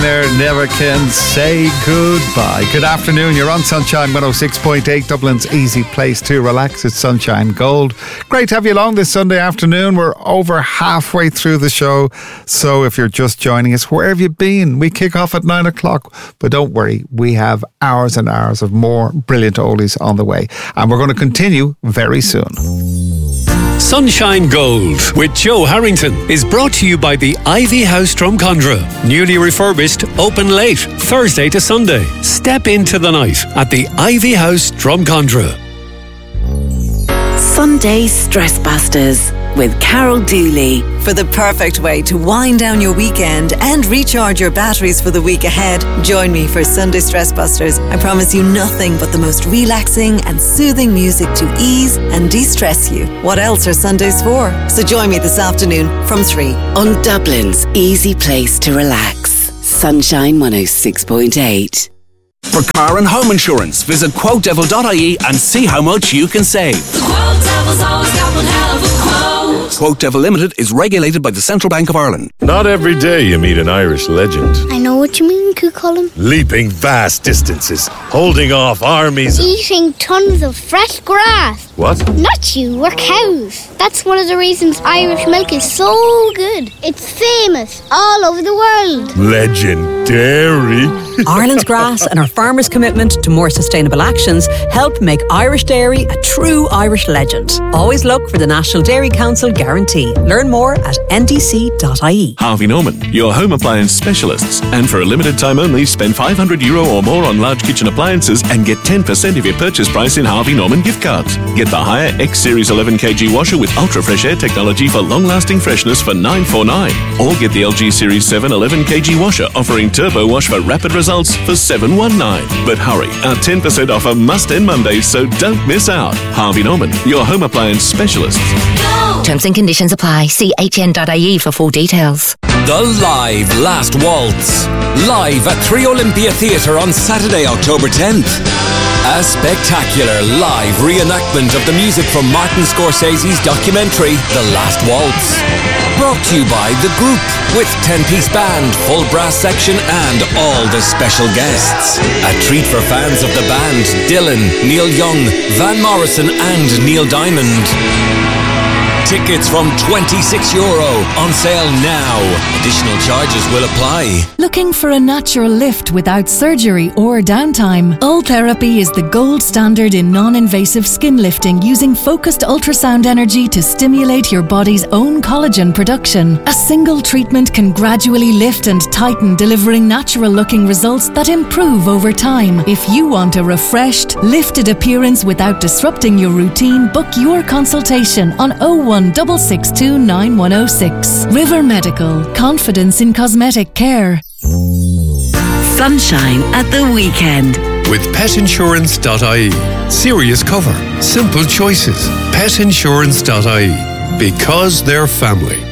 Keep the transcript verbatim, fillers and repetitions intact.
There never can say goodbye. Good afternoon, you're on Sunshine one oh six point eight, Dublin's easy place to relax. It's Sunshine Gold. Great to have you along this Sunday afternoon. We're over halfway through the show, so if you're just joining us, where have you been? We kick off at nine o'clock, but don't worry, we have hours and hours of more brilliant oldies on the way, and we're going to continue very soon. Sunshine Gold with Joe Harrington is brought to you by the Ivy House Drumcondra. Newly refurbished, open late, Thursday to Sunday. Step into the night at the Ivy House Drumcondra. Sunday Stress Busters with Carol Dooley. For the perfect way to wind down your weekend and recharge your batteries for the week ahead, join me for Sunday Stress Busters. I promise you nothing but the most relaxing and soothing music to ease and de-stress you. What else are Sundays for? So join me this afternoon from three on Dublin's easy place to relax. Sunshine one oh six point eight. For car and home insurance, visit quote devil dot I E and see how much you can save. The Quote Devil's always got one hell of a quote. Quote Devil Limited is regulated by the Central Bank of Ireland. Not every day you meet an Irish legend. I know what you mean, Cucullin. Leaping vast distances, holding off armies. Eating tons of fresh grass. What? Not you, we're cows. That's one of the reasons Irish milk is so good. It's famous all over the world. Legendary. Ireland's grass and our farmers' commitment to more sustainable actions help make Irish dairy a true Irish legend. Always look for the National Dairy Council guarantee. Learn more at N D C dot I E. Harvey Norman, your home appliance specialists. And for a limited time only, spend five hundred euro or more on large kitchen appliances and get ten percent of your purchase price in Harvey Norman gift cards. Get the Haier X-Series eleven kilogram washer with ultra fresh air technology for long-lasting freshness for nine forty-nine. Or get the L G Series seven eleven kilogram washer offering turbo wash for rapid results for seven nineteen. But hurry, our ten percent offer must end Monday, so don't miss out. Harvey Norman, your home appliance specialists. Go! Terms and conditions apply. See H N dot I E for full details. The Live Last Waltz. Live at three Olympia Theatre on Saturday, October tenth. A spectacular live reenactment of the music from Martin Scorsese's documentary, The Last Waltz. Brought to you by The Group, with ten-piece band, full brass section and all the special guests. A treat for fans of the band, Dylan, Neil Young, Van Morrison and Neil Diamond. Tickets from twenty-six euro, on sale now. Additional charges will apply. Looking for a natural lift without surgery or downtime? Ultherapy is the gold standard in non-invasive skin lifting using focused ultrasound energy to stimulate your body's own collagen production. A single treatment can gradually lift and tighten, delivering natural-looking results that improve over time. If you want a refreshed, lifted appearance without disrupting your routine, book your consultation on oh one six six two nine one oh six. River Medical. Confidence in cosmetic care. Sunshine at the weekend. With pet insurance dot I E. Serious cover. Simple choices. pet insurance dot I E. Because they're family.